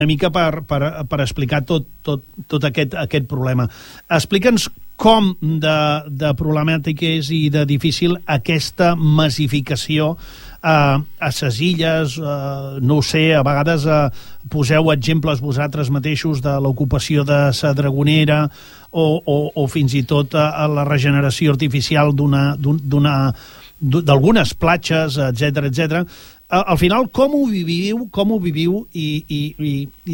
una mica per explicar tot aquest problema. Explica'ns com de problemàtic és i de difícil aquesta massificació a ses illes, no ho sé, a vegades poseu exemples vosaltres mateixos de l'ocupació de sa Dragonera o fins i tot a la regeneració artificial d'algunes platges, etc. Al final, com ho viviu i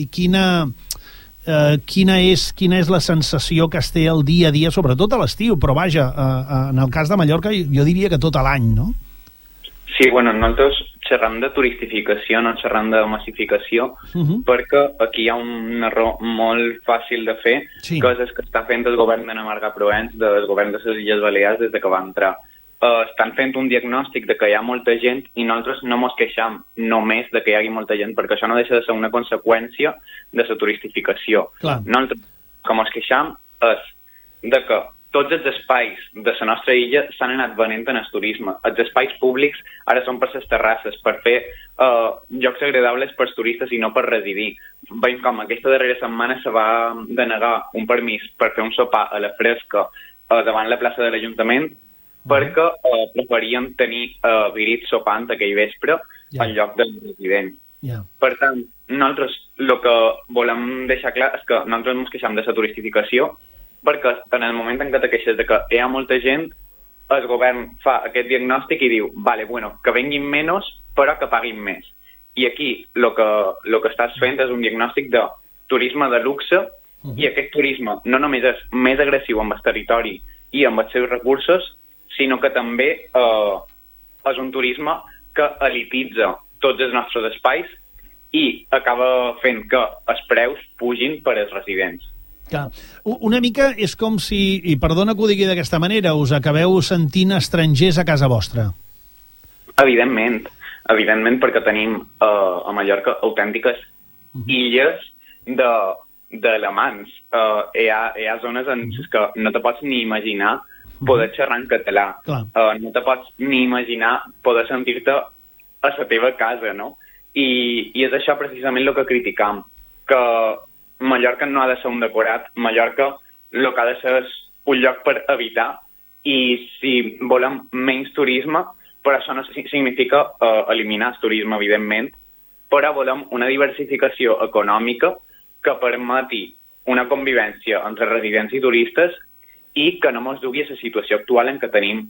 quina és la sensació que es té el dia a dia, sobretot a l'estiu, però vaja, en el cas de Mallorca jo diria que tot l'any, no? Sí, bueno, nosaltres xerram de turistificació, no xerram de massificació, perquè aquí hi ha un error molt fàcil de fer, que és el que està fent el govern de Navarra-Provenç, del govern de les Illes Balears des que va entrar. Estan fent un diagnòstic de que hi ha molta gent i nosaltres no ens queixam només de que hi hagi molta gent, perquè això no deixa de ser una conseqüència de la turistificació. Nosaltres, com ens queixam, és de que tots els espais de la nostra illa s'han anat venent en el turisme. Els espais públics ara són per les terrasses, per fer llocs agradables per als turistes i no per residir. Veiem com aquesta darrera setmana se va denegar un permís per fer un sopar a la fresca davant la plaça de l'Ajuntament perquè preferien tenir virits sopant aquell vespre en lloc del resident. Per tant, nosaltres el que volem deixar clar és que nosaltres ens queixem de la turistificació perquè en el moment en què te queixes de que hi ha molta gent, el govern fa aquest diagnòstic i diu, vale, bueno, que venguin menys, però que paguin més. I aquí el que estàs fent és un diagnòstic de turisme de luxe i aquest turisme no només és més agressiu amb el territori i amb els seus recursos, sinó que també és un turisme que elititza tots els nostres espais i acaba fent que els preus pugin per als residents. Una mica és com si, i perdona que ho digui d'aquesta manera, us acabeu sentint estrangers a casa vostra. Evidentment, perquè tenim a Mallorca autèntiques illes d'alemans. Hi ha zones en què no te pots ni imaginar poder xerrar en català. No te pots ni imaginar poder sentir-te a la teva casa, no? I és això precisament el que criticam, que Mallorca no ha de ser un decorat, Mallorca el que ha de ser és un lloc per habitar i si volem menys turisme, però això no significa eliminar el turisme, evidentment, però volem una diversificació econòmica que permeti una convivència entre residents i turistes i que no ens dugui a la situació actual en què tenim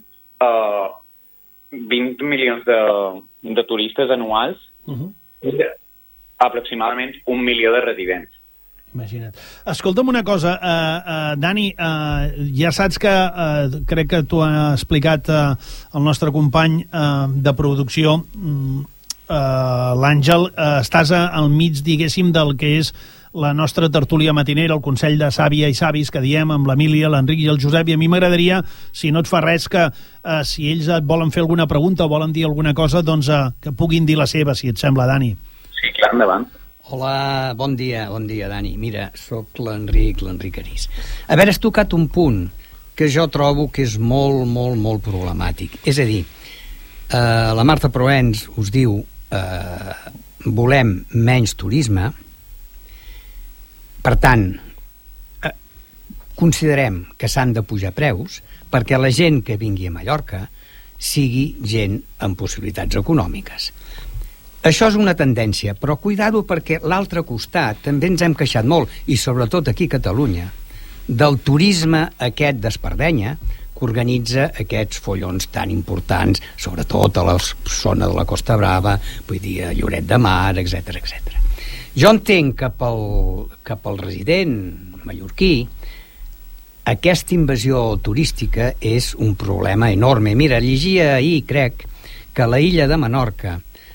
20 milions de turistes anuals i aproximadament 1 milió de residents. Imagina't. Escolta'm una cosa, Dani, ja saps que crec que t'ho ha explicat el nostre company de producció, l'Àngel, estàs al mig, diguéssim, del que és la nostra tertúlia matinera, el Consell de Sàvia i Savis, que diem amb l'Emília, l'Enric i el Josep, i a mi m'agradaria, si no et fa res, que si ells et volen fer alguna pregunta o volen dir alguna cosa, doncs que puguin dir la seva, si et sembla, Dani. Sí, clar, endavant. Hola, bon dia, Dani. Mira, sóc l'Enric Arís. A veure, has tocat un punt que jo trobo que és molt, molt, molt problemàtic. És a dir, la Marta Provenç us diu volem menys turisme, per tant, considerem que s'han de pujar preus perquè la gent que vingui a Mallorca sigui gent amb possibilitats econòmiques. Això és una tendència, però cuidado perquè l'altre costat també ens hem queixat molt, i sobretot aquí a Catalunya, del turisme aquest d'Espardenya, que organitza aquests follons tan importants, sobretot a la zona de la Costa Brava, vull dir, a Lloret de Mar, etc. Jo entenc que pel resident mallorquí aquesta invasió turística és un problema enorme. Mira, llegia ahir, crec, que a la illa de Menorca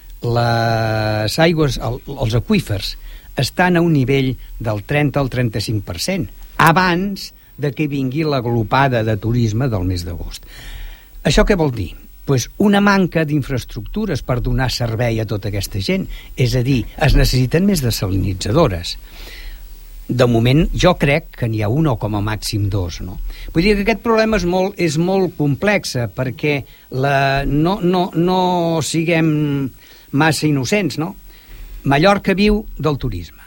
les aigües, els aqüífers, estan a un nivell del 30 al 35%, abans de que vingui la glopada de turisme del mes d'agost. Això què vol dir? Pues una manca d'infraestructures per donar servei a tota aquesta gent. És a dir, es necessiten més desalinitzadores. De moment, jo crec que n'hi ha una o com a màxim dos, no? Vull dir que aquest problema és molt complex, perquè no siguem massa innocents, no? Mallorca viu del turisme.